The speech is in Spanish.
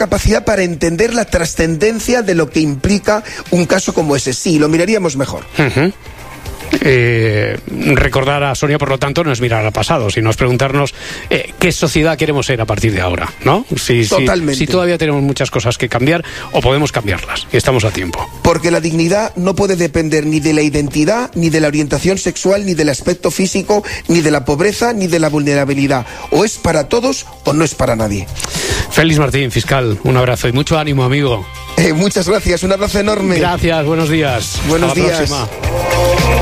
capacidad para entender la trascendencia de lo que implica un caso como ese. Sí, lo miraríamos mejor. Recordar a Sonia, por lo tanto, no es mirar al pasado, sino es preguntarnos qué sociedad queremos ser a partir de ahora, ¿no? Totalmente. Si todavía tenemos muchas cosas que cambiar o podemos cambiarlas, y estamos a tiempo. Porque la dignidad no puede depender ni de la identidad, ni de la orientación sexual, ni del aspecto físico, ni de la pobreza, ni de la vulnerabilidad. O es para todos o no es para nadie. Félix Martín, fiscal, un abrazo y mucho ánimo, amigo. Muchas gracias, un abrazo enorme. Gracias, buenos días. Buenos Hasta la días. próxima.